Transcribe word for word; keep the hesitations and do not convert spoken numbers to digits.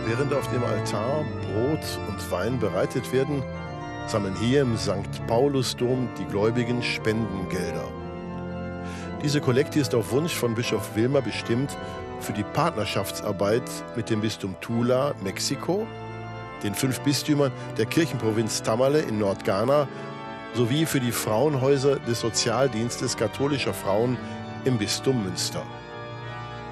Während auf dem Altar Brot und Wein bereitet werden, sammeln hier im Sankt Paulusdom die Gläubigen Spendengelder. Diese Kollekte ist auf Wunsch von Bischof Wilmer bestimmt für die Partnerschaftsarbeit mit dem Bistum Tula, Mexiko, den fünf Bistümern der Kirchenprovinz Tamale in Nordghana sowie für die Frauenhäuser des Sozialdienstes katholischer Frauen im Bistum Münster.